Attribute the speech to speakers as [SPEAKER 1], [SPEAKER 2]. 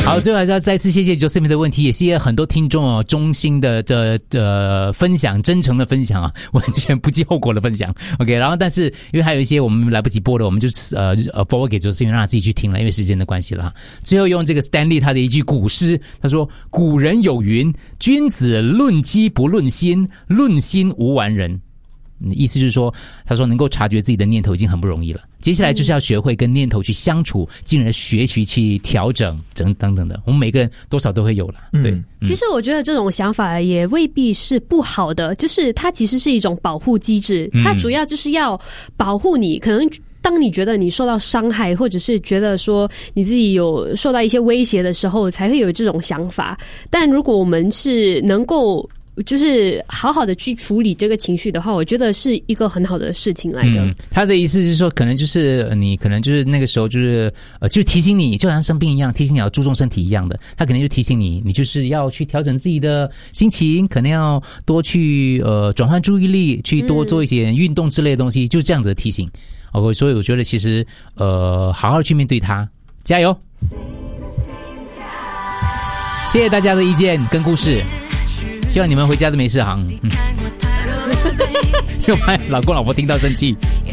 [SPEAKER 1] 好，最后还是要再次谢谢 Josephine 的问题，也谢谢很多听众哦，衷心的分享，真诚的分享啊，完全不计后果的分享。OK， 然后但是因为还有一些我们来不及播的，我们就forward 给 Josephine 让他自己去听了，因为时间的关系了。最后用这个 Stanley 他的一句古诗，他说：“古人有云，君子论机不论心，论心无完人。”意思就是说，他说能够察觉自己的念头已经很不容易了，接下来就是要学会跟念头去相处，进而学习去调整等等的，我们每个人多少都会有了。对，
[SPEAKER 2] 其实我觉得这种想法也未必是不好的，就是它其实是一种保护机制，它主要就是要保护你，可能当你觉得你受到伤害，或者是觉得说你自己有受到一些威胁的时候，才会有这种想法。但如果我们是能够就是好好的去处理这个情绪的话，我觉得是一个很好的事情来的。
[SPEAKER 1] 他的意思是说，可能就是你可能就是那个时候就是就提醒你，就好像生病一样，提醒你要注重身体一样的。他可能就提醒你，你就是要去调整自己的心情，可能要多去转换注意力，去多做一些运动之类的东西，就这样子的提醒。OK， 所以我觉得其实好好去面对它，加油！谢谢大家的意见跟故事。希望你们回家都没事行。又怕老公老婆听到生气。